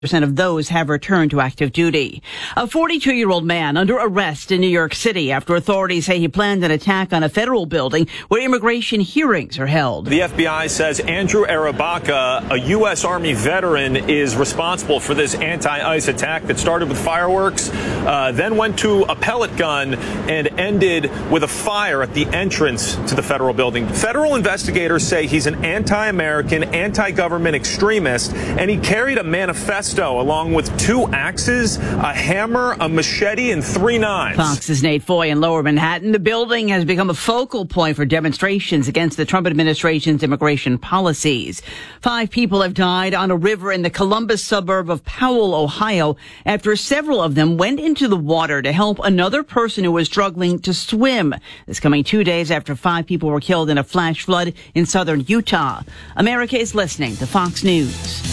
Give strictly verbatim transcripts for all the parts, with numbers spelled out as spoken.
percent of those have returned to active duty. A forty-two-year-old man under arrest in New York City after authorities say he planned an attack on a federal building where immigration hearings are held. The F B I says Andrew Arabaka, a U S Army veteran, is responsible for this anti-ICE attack that started with fireworks, uh, then went to a pellet gun and ended with a fire at the entrance to the federal building. Federal investigators say he's an anti-American, anti-government extremist, and he carried a manifesto along with two axes, a hammer, a machete, and three knives. Fox's Nate Foy in Lower Manhattan. The building has become a focal point for demonstrations against the Trump administration's immigration policies. Five people have died on a river in the Columbus suburb of Powell, Ohio, after several of them went into the water to help another person who was struggling to swim. This coming two days after five people were killed in a flash flood in southern Utah. America is listening to Fox News.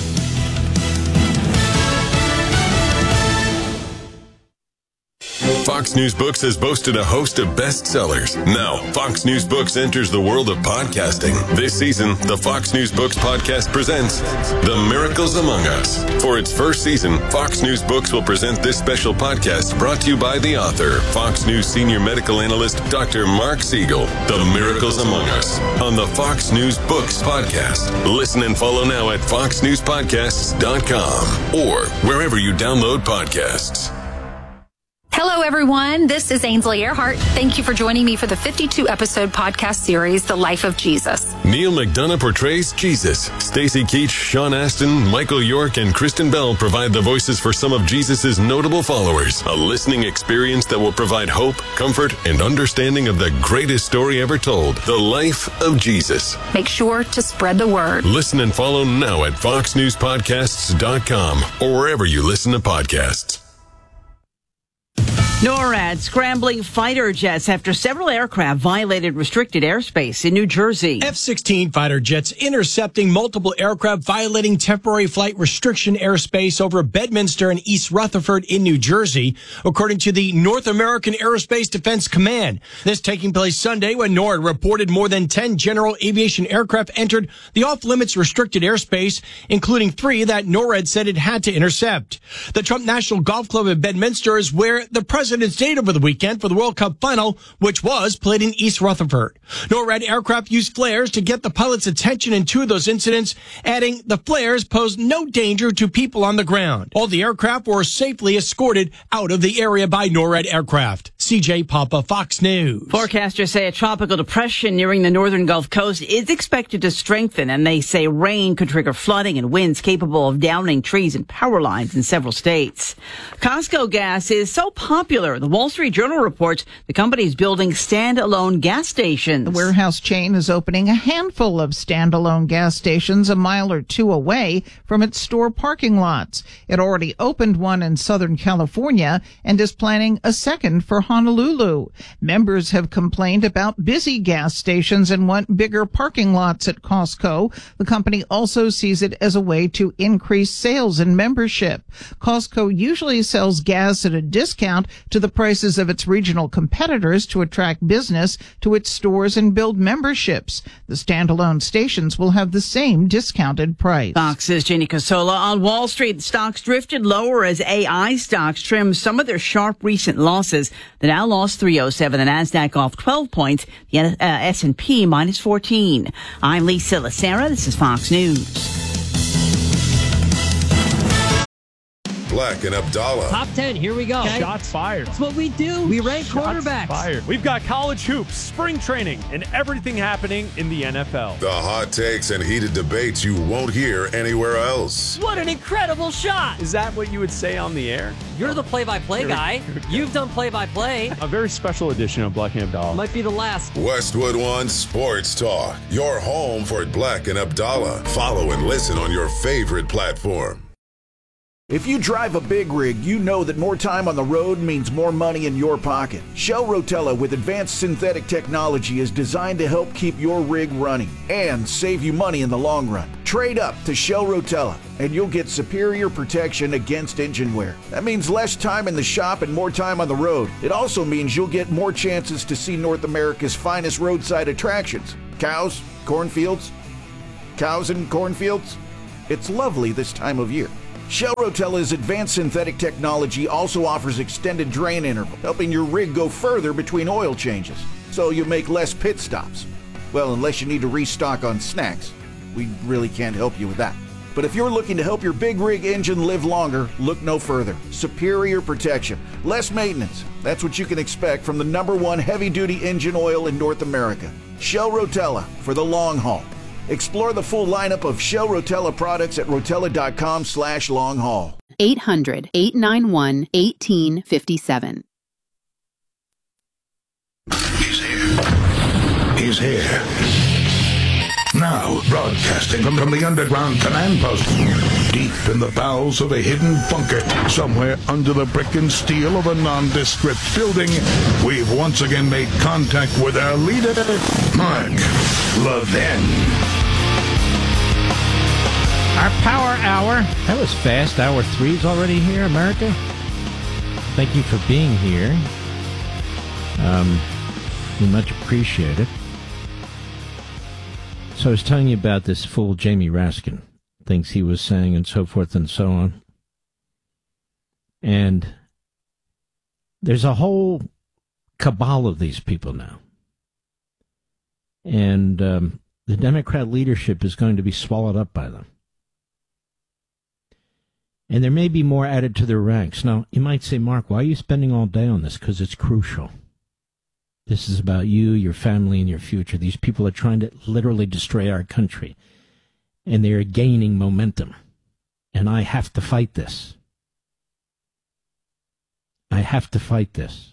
Fox News Books has boasted a host of bestsellers. Now, Fox News Books enters the world of podcasting. This season, the Fox News Books podcast presents The Miracles Among Us. For its first season, Fox News Books will present this special podcast brought to you by the author, Fox News senior medical analyst, Doctor Mark Siegel. The Miracles Among Us on the Fox News Books podcast. Listen and follow now at fox news podcasts dot com or wherever you download podcasts. Hello, everyone. This is Ainsley Earhart. Thank you for joining me for the fifty-two episode podcast series, The Life of Jesus. Neil McDonough portrays Jesus. Stacy Keach, Sean Astin, Michael York, and Kristen Bell provide the voices for some of Jesus' notable followers. A listening experience that will provide hope, comfort, and understanding of the greatest story ever told, The Life of Jesus. Make sure to spread the word. Listen and follow now at fox news podcasts dot com or wherever you listen to podcasts. NORAD scrambling fighter jets after several aircraft violated restricted airspace in New Jersey. F sixteen fighter jets intercepting multiple aircraft violating temporary flight restriction airspace over Bedminster and East Rutherford in New Jersey, according to the North American Aerospace Defense Command. This taking place Sunday when NORAD reported more than ten general aviation aircraft entered the off-limits restricted airspace, including three that NORAD said it had to intercept. The Trump National Golf Club at Bedminster is where the president stayed over the weekend for the World Cup final, which was played in East Rutherford. NORAD aircraft used flares to get the pilot's attention in two of those incidents, adding the flares posed no danger to people on the ground. All the aircraft were safely escorted out of the area by NORAD aircraft. C J Papa, Fox News. Forecasters say a tropical depression nearing the northern Gulf Coast is expected to strengthen, and they say rain could trigger flooding and winds capable of downing trees and power lines in several states. Costco gas is so popular, the Wall Street Journal reports the company is building standalone gas stations. The warehouse chain is opening a handful of standalone gas stations a mile or two away from its store parking lots. It already opened one in Southern California and is planning a second for Honolulu. Members have complained about busy gas stations and want bigger parking lots at Costco. The company also sees it as a way to increase sales and membership. Costco usually sells gas at a discount to the prices of its regional competitors to attract business to its stores and build memberships. The standalone stations will have the same discounted price. Fox's Jeannie Casola. On Wall Street, stocks drifted lower as A I stocks trimmed some of their sharp recent losses. The Dow lost three oh seven, the Nasdaq off twelve points, the uh, S and P minus fourteen. I'm Lisa Lacera. This is Fox News. Black and Abdallah. Top ten, here we go. Okay. Shots fired. That's what we do. We rank Shots quarterbacks. Fired. We've got college hoops, spring training, and everything happening in the N F L. The hot takes and heated debates you won't hear anywhere else. What an incredible shot. Is that what you would say on the air? You're the play-by-play guy. You've done play-by-play. A very special edition of Black and Abdallah. Might be the last. Westwood One Sports Talk. Your home for Black and Abdallah. Follow and listen on your favorite platform. If you drive a big rig, you know that more time on the road means more money in your pocket. Shell Rotella with advanced synthetic technology is designed to help keep your rig running and save you money in the long run. Trade up to Shell Rotella and you'll get superior protection against engine wear. That means less time in the shop and more time on the road. It also means you'll get more chances to see North America's finest roadside attractions. Cows, cornfields, cows and cornfields. It's lovely this time of year. Shell Rotella's advanced synthetic technology also offers extended drain interval, helping your rig go further between oil changes, so you make less pit stops. Well, unless you need to restock on snacks. We really can't help you with that. But if you're looking to help your big rig engine live longer, look no further. Superior protection, less maintenance. That's what you can expect from the number one heavy-duty engine oil in North America. Shell Rotella, for the long haul. Explore the full lineup of Shell Rotella products at rotella.com slash long haul. eight hundred, eight nine one, one eight five seven. He's here. He's here. Now, broadcasting from, from the underground command post, deep in the bowels of a hidden bunker, somewhere under the brick and steel of a nondescript building, we've once again made contact with our leader, Mark Levin. Our power hour. That was fast. Hour three's already here, America. Thank you for being here. Um, we much appreciate it. So I was telling you about this fool Jamie Raskin, things he was saying and so forth and so on. And there's a whole cabal of these people now. And um, the Democrat leadership is going to be swallowed up by them. And there may be more added to their ranks. Now, you might say, Mark, why are you spending all day on this? Because it's crucial. This is about you, your family, and your future. These people are trying to literally destroy our country. And they are gaining momentum. And I have to fight this. I have to fight this.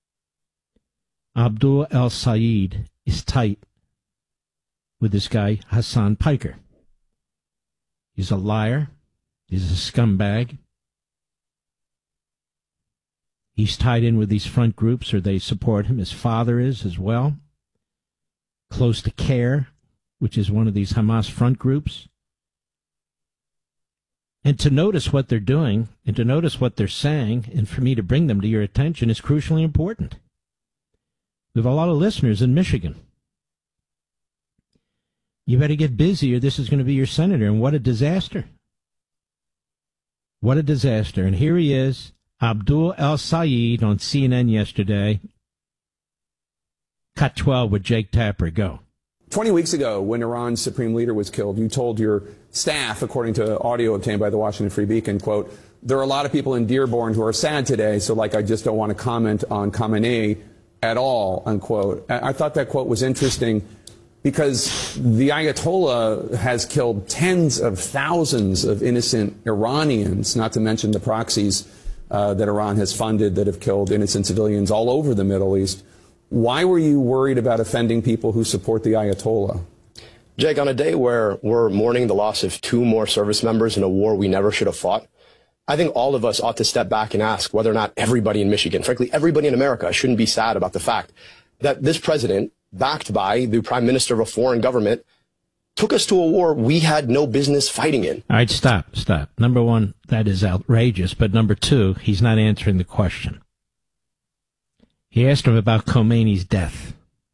Abdul El-Sayed is tight with this guy, Hassan Piker. He's a liar. He's a scumbag. He's tied in with these front groups, or they support him. His father is as well. Close to CARE, which is one of these Hamas front groups. And to notice what they're doing, and to notice what they're saying, and for me to bring them to your attention is crucially important. We have a lot of listeners in Michigan. You better get busy, or this is going to be your senator, and what a disaster. What a disaster. And here he is, Abdul El-Sayed on C N N yesterday. Cut twelve with Jake Tapper. Go. twenty weeks ago, when Iran's supreme leader was killed, you told your staff, according to audio obtained by the Washington Free Beacon, quote, there are a lot of people in Dearborn who are sad today, so like I just don't want to comment on Khamenei at all, unquote. I thought that quote was interesting because the Ayatollah has killed tens of thousands of innocent Iranians, not to mention the proxies Uh, that Iran has funded that have killed innocent civilians all over the Middle East. Why were you worried about offending people who support the Ayatollah? Jake, on a day where we're mourning the loss of two more service members in a war we never should have fought, I think all of us ought to step back and ask whether or not everybody in Michigan, frankly, everybody in America, shouldn't be sad about the fact that this president, backed by the prime minister of a foreign government, took us to a war we had no business fighting in. All right, stop, stop. Number one, that is outrageous. But number two, he's not answering the question. He asked him about Khomeini's death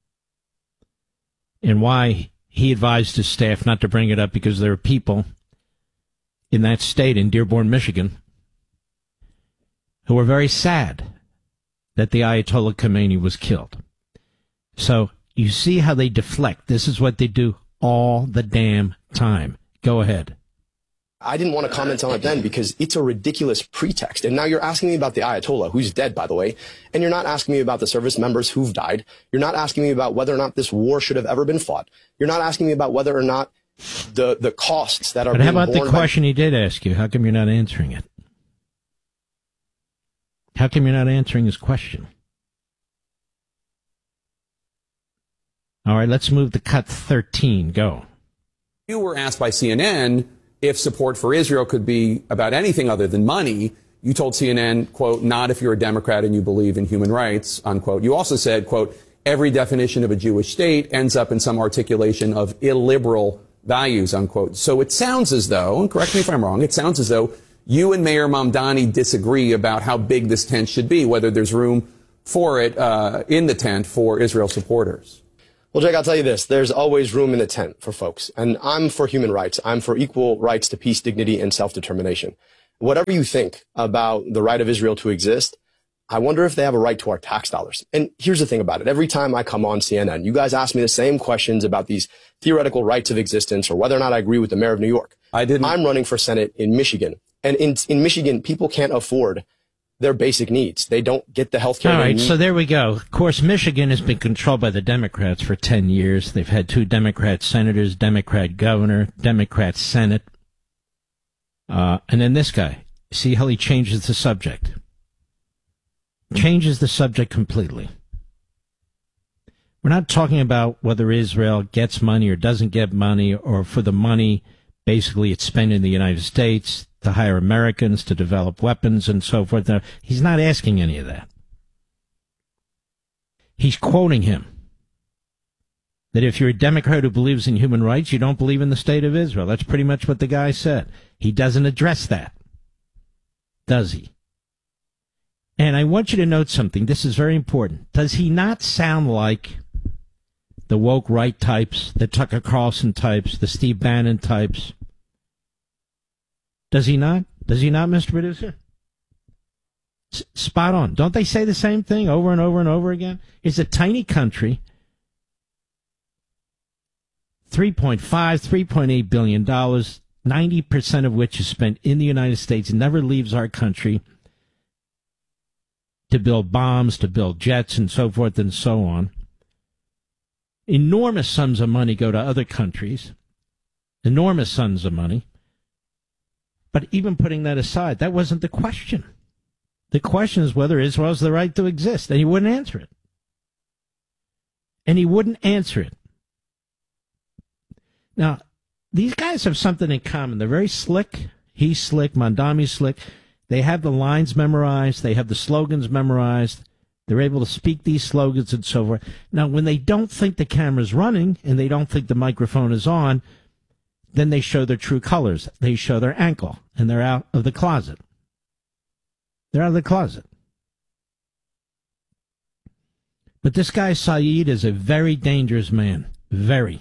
and why he advised his staff not to bring it up because there are people in that state, in Dearborn, Michigan, who are very sad that the Ayatollah Khomeini was killed. So you see how they deflect. This is what they do all the damn time. Go ahead. I didn't want to comment on it then because it's a ridiculous pretext. And now you're asking me about the Ayatollah, who's dead, by the way, and you're not asking me about the service members who've died. You're not asking me about whether or not this war should have ever been fought. You're not asking me about whether or not the the costs that are but being how about borne the question by- he did ask you? How come you're not answering it? How come you're not answering his question? All right, let's move to cut thirteen. Go. You were asked by C N N if support for Israel could be about anything other than money. You told C N N, quote, not if you're a Democrat and you believe in human rights, unquote. You also said, quote, every definition of a Jewish state ends up in some articulation of illiberal values, unquote. So it sounds as though, and correct me if I'm wrong, it sounds as though you and Mayor Mamdani disagree about how big this tent should be, whether there's room for it uh, in the tent for Israel supporters. Well, Jake, I'll tell you this. There's always room in the tent for folks. And I'm for human rights. I'm for equal rights to peace, dignity, and self-determination. whatever you think about the right of Israel to exist, I wonder if they have a right to our tax dollars. And here's the thing about it. Every time I come on C N N, you guys ask me the same questions about these theoretical rights of existence or whether or not I agree with the mayor of New York. I didn't. I'm running for Senate in Michigan. And in, in Michigan, people can't afford their basic needs. They don't get the health care All they right, need. so there we go. Of course, Michigan has been controlled by the Democrats for ten years. They've had two Democrat senators, Democrat governor, Democrat Senate. Uh, and then this guy. See how he changes the subject. Changes the subject completely. We're not talking about whether Israel gets money or doesn't get money, or for the money, basically it's spent in the United States to hire Americans to develop weapons and so forth. Now, he's not asking any of that. He's quoting him. That if you're a Democrat who believes in human rights, you don't believe in the state of Israel. That's pretty much what the guy said. He doesn't address that, does he? And I want you to note something. This is very important. Does he not sound like the woke right types, the Tucker Carlson types, the Steve Bannon types? Does he not? Does he not, Mister Producer? S- spot on. Don't they say the same thing over and over and over again? It's a tiny country, three point five, three point eight billion dollars, ninety percent of which is spent in the United States, never leaves our country, to build bombs, to build jets, and so forth and so on. Enormous sums of money go to other countries. Enormous sums of money. But even putting that aside, that wasn't the question. The question is whether Israel has the right to exist, and he wouldn't answer it. And he wouldn't answer it. Now, these guys have something in common. They're very slick. He's slick. Mondami's slick. They have the lines memorized. They have the slogans memorized. They're able to speak these slogans and so forth. Now, when they don't think the camera's running and they don't think the microphone is on, then they show their true colors. They show their ankle, and they're out of the closet. They're out of the closet. But this guy, Saeed, is a very dangerous man. Very.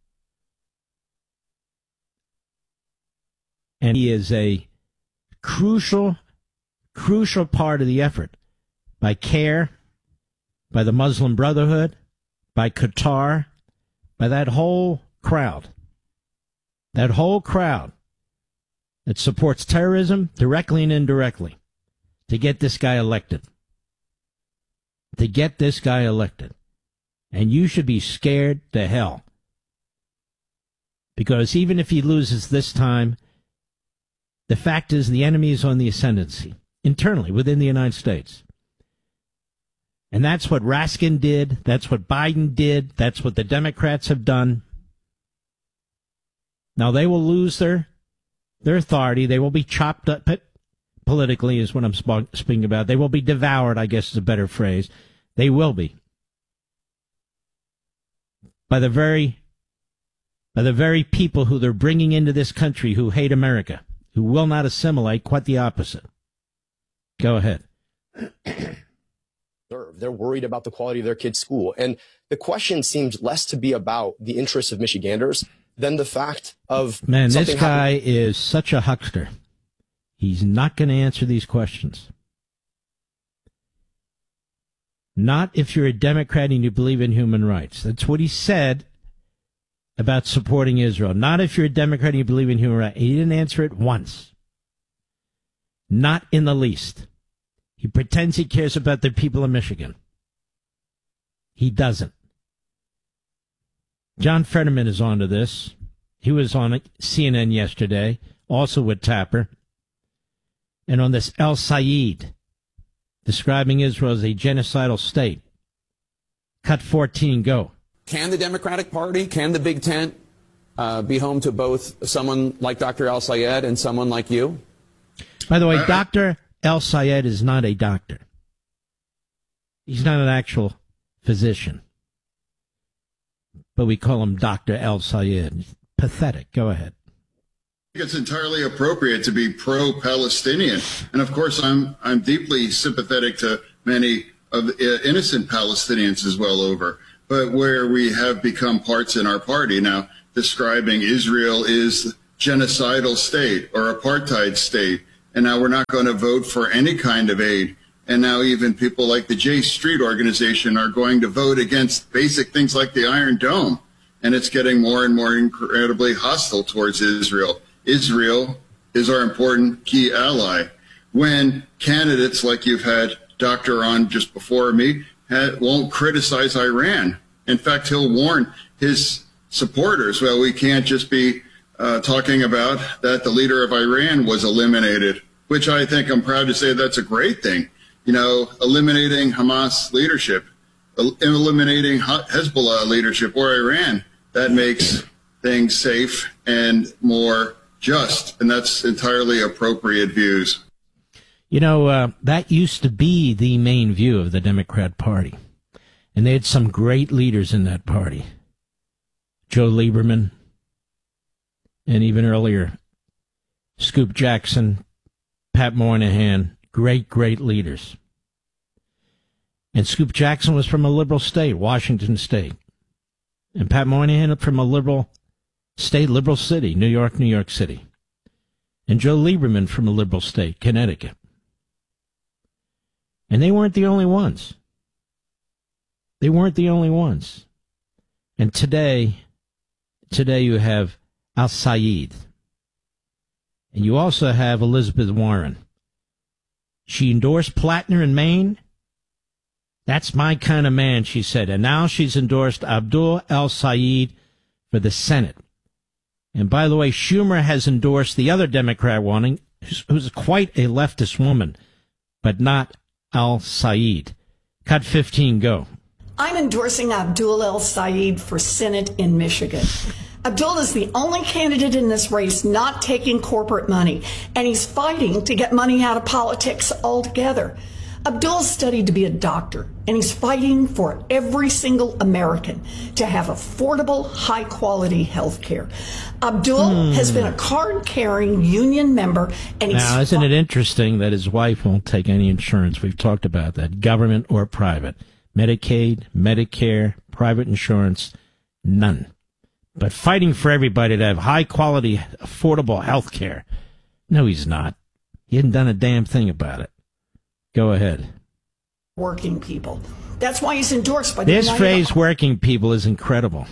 And he is a crucial, crucial part of the effort by CARE, by the Muslim Brotherhood, by Qatar, by that whole crowd. That whole crowd that supports terrorism directly and indirectly to get this guy elected. To get this guy elected. And you should be scared to hell. Because even if he loses this time, the fact is the enemy is on the ascendancy internally within the United States. And that's what Raskin did. That's what Biden did. That's what the Democrats have done. Now, they will lose their their authority. They will be chopped up politically, is what I'm sp- speaking about. They will be devoured, I guess is a better phrase. They will be. By the very, by the very people who they're bringing into this country who hate America, who will not assimilate, quite the opposite. Go ahead. They're worried about the quality of their kids' school. And the question seems less to be about the interests of Michiganders than the fact of Man, this guy happened. is such a huckster. He's not going to answer these questions. Not if you're a Democrat and you believe in human rights. That's what he said about supporting Israel. Not if you're a Democrat and you believe in human rights. He didn't answer it once. Not in the least. He pretends he cares about the people of Michigan. He doesn't. John Fetterman is on to this. He was on C N N yesterday, also with Tapper. And on this El Sayed, describing Israel as a genocidal state. Cut fourteen, go. Can the Democratic Party, can the Big Tent uh, be home to both someone like Doctor El Sayed and someone like you? By the way, Doctor El Sayed is not a doctor. He's not an actual physician. But we call him Doctor El Sayed. Pathetic. Go ahead. I think it's entirely appropriate to be pro-Palestinian. And of course, I'm I'm deeply sympathetic to many of the innocent Palestinians as well over. But where we have become parts in our party now describing Israel is genocidal state or apartheid state And now we're not going to vote for any kind of aid. And now even people like the J Street organization are going to vote against basic things like the Iron Dome. And it's getting more and more incredibly hostile towards Israel. Israel is our important key ally. When candidates like you've had Doctor on just before me had, won't criticize Iran. In fact, he'll warn his supporters, well, we can't just be uh, talking about that the leader of Iran was eliminated, which I think I'm proud to say that's a great thing. You know, eliminating Hamas leadership, el- eliminating Hezbollah leadership or Iran, that makes things safe and more just. And that's entirely appropriate views. You know, uh, that used to be the main view of the Democrat Party. And they had some great leaders in that party. Joe Lieberman, and even earlier, Scoop Jackson, Pat Moynihan, great, great leaders. And Scoop Jackson was from a liberal state, Washington State. And Pat Moynihan from a liberal state, liberal city, New York, New York City. And Joe Lieberman from a liberal state, Connecticut. And they weren't the only ones. They weren't the only ones. And today, today you have Al-Sayed. And you also have Elizabeth Warren. She endorsed Plattner in Maine. That's my kind of man, she said. And now she's endorsed Abdul El-Sayed for the Senate. And by the way, Schumer has endorsed the other Democrat woman, who's quite a leftist woman, but not Al-Sayed. Cut fifteen, go. I'm endorsing Abdul El-Sayed for Senate in Michigan. Abdul is the only candidate in this race not taking corporate money, and he's fighting to get money out of politics altogether. Abdul studied to be a doctor, and he's fighting for every single American to have affordable, high-quality health care. Abdul hmm. has been a card-carrying union member, and he's... Now, isn't it interesting that his wife won't take any insurance? We've talked about that, government or private. Medicaid, Medicare, private insurance, none. But fighting for everybody to have high-quality, affordable health care. No, he's not. He hasn't done a damn thing about it. Go ahead. Working people. That's why he's endorsed by the This United phrase, Auto- working people, is incredible.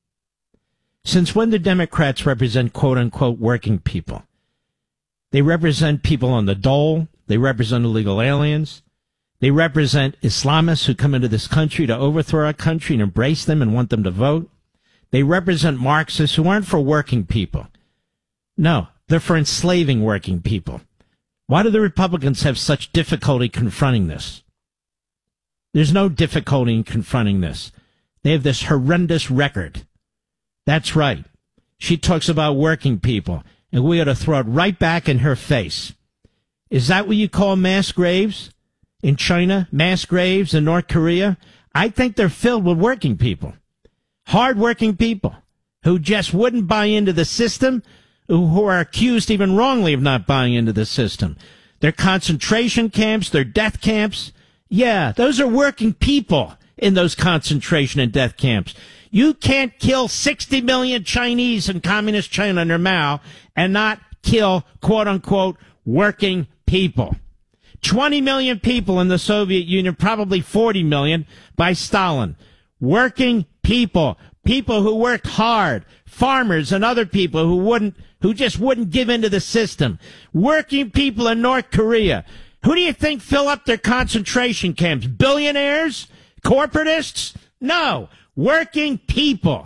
Since when do Democrats represent quote-unquote working people? They represent people on the dole. They represent illegal aliens. They represent Islamists who come into this country to overthrow our country and embrace them and want them to vote. They represent Marxists who aren't for working people. No, they're for enslaving working people. Why do the Republicans have such difficulty confronting this? There's no difficulty in confronting this. They have this horrendous record. That's right. She talks about working people, and we ought to throw it right back in her face. Is that what you call mass graves in China? Mass graves in North Korea? I think they're filled with working people. Hard-working people who just wouldn't buy into the system, who are accused even wrongly of not buying into the system. Their concentration camps, their death camps. Yeah, those are working people in those concentration and death camps. You can't kill sixty million Chinese in communist China under Mao and not kill, quote-unquote, working people. twenty million people in the Soviet Union, probably forty million by Stalin. Working people, people who worked hard, farmers and other people who wouldn't, who just wouldn't give into the system. Working people in North Korea. Who do you think fill up their concentration camps? Billionaires? Corporatists? No. Working people.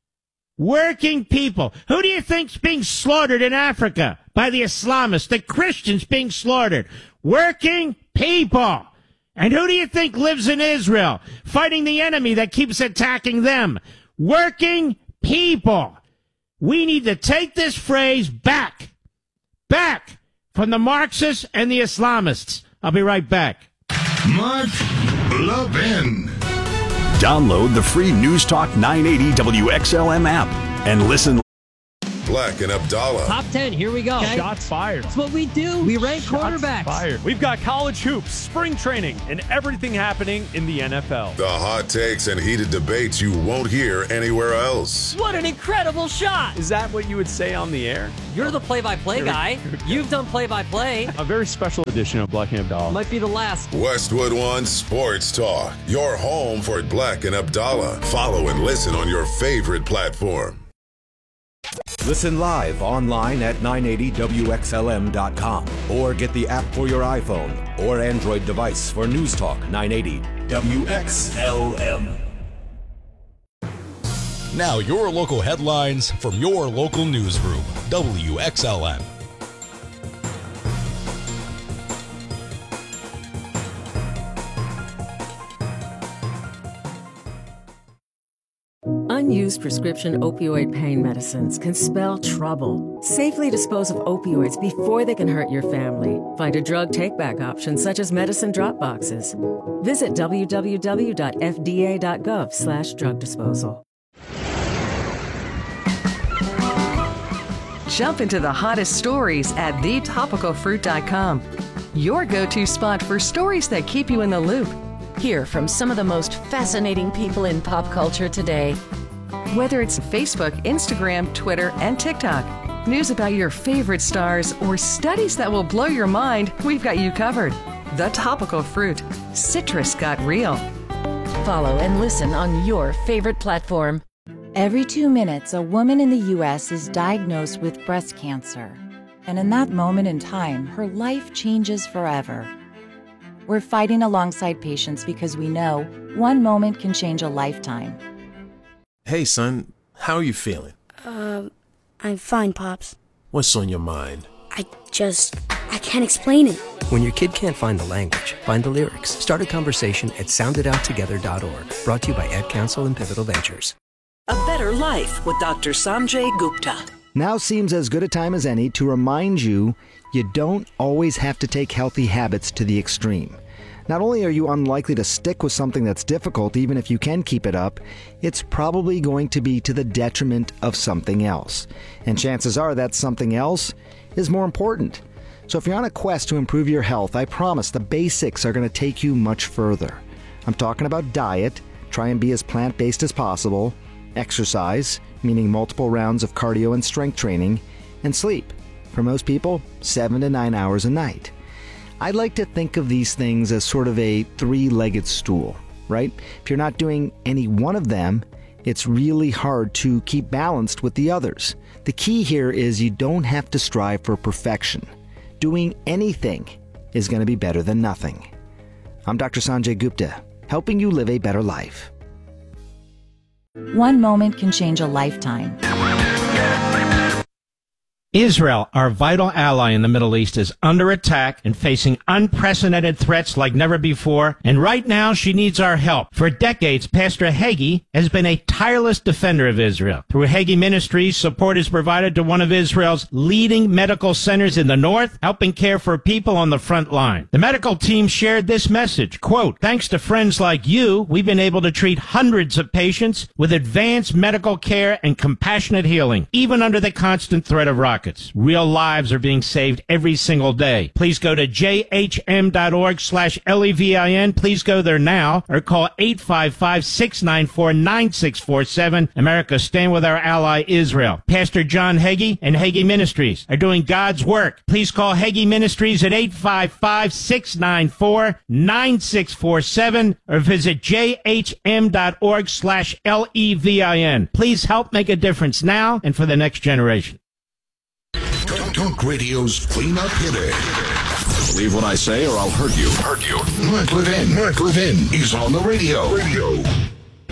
Working people. Who do you think's being slaughtered in Africa by the Islamists? The Christians being slaughtered. Working people. And who do you think lives in Israel, fighting the enemy that keeps attacking them? Working people. We need to take this phrase back. Back from the Marxists and the Islamists. I'll be right back. Mark Levin. Download the free News Talk nine eighty W X L M app and listen. Black and Abdallah. Top ten, here we go. Okay. Shots fired. That's what we do. We rank Shots quarterbacks. Fired. We've got college hoops, spring training, and everything happening in the N F L. The hot takes and heated debates you won't hear anywhere else. What an incredible shot. Is that what you would say on the air? You're the play-by-play guy. You've done play-by-play. A very special edition of Black and Abdallah. Might be the last. Westwood One Sports Talk. Your home for Black and Abdallah. Follow and listen on your favorite platform. Listen live online at nine eighty W X L M dot com or get the app for your iPhone or Android device for News Talk nine eighty W X L M. Now your local headlines from your local newsroom, W X L M. Unused prescription opioid pain medicines can spell trouble. Safely dispose of opioids before they can hurt your family. Find a drug take-back option such as medicine drop boxes. Visit w w w dot f d a dot gov slash drug disposal. Jump into the hottest stories at the topical fruit dot com. Your go-to spot for stories that keep you in the loop. Hear from some of the most fascinating people in pop culture today. Whether it's Facebook, Instagram, Twitter, and TikTok, news about your favorite stars, or studies that will blow your mind, we've got you covered. The Topical Fruit. Citrus got real. Follow and listen on your favorite platform. Every two minutes, a woman in the U S is diagnosed with breast cancer. And in that moment in time, her life changes forever. We're fighting alongside patients because we know one moment can change a lifetime. Hey, son, how are you feeling? Uh, I'm fine, Pops. What's on your mind? I just, I can't explain it. When your kid can't find the language, find the lyrics. Start a conversation at sound it out together dot org. Brought to you by Ad Council and Pivotal Ventures. A better life with Doctor Sanjay Gupta. Now seems as good a time as any to remind you you don't always have to take healthy habits to the extreme. Not only are you unlikely to stick with something that's difficult, even if you can keep it up, it's probably going to be to the detriment of something else. And chances are that something else is more important. So if you're on a quest to improve your health, I promise the basics are going to take you much further. I'm talking about diet, try and be as plant-based as possible, exercise, meaning multiple rounds of cardio and strength training, and sleep. For most people, seven to nine hours a night. I like to think of these things as sort of a three-legged stool, right? If you're not doing any one of them, it's really hard to keep balanced with the others. The key here is you don't have to strive for perfection. Doing anything is going to be better than nothing. I'm Doctor Sanjay Gupta, helping you live a better life. One moment can change a lifetime. Israel, our vital ally in the Middle East, is under attack and facing unprecedented threats like never before. And right now, she needs our help. For decades, Pastor Hagee has been a tireless defender of Israel. Through Hagee Ministries, support is provided to one of Israel's leading medical centers in the north, helping care for people on the front line. The medical team shared this message, quote, "Thanks to friends like you, we've been able to treat hundreds of patients with advanced medical care and compassionate healing, even under the constant threat of rockets. Real lives are being saved every single day. Please go to j h m dot org slash L E V I N. Please go there now or call eight five five, six nine four, nine six four seven. America, stand with our ally Israel. Pastor John Hagee and Hagee Ministries are doing God's work. Please call Hagee Ministries at eight five five, six nine four, nine six four seven or visit j h m dot org slash L E V I N. Please help make a difference now and for the next generation. Talk Radio's clean-up hitter. Believe what I say or I'll hurt you. Hurt you. Mark Levin. Mark Levin. He's on the radio. Radio.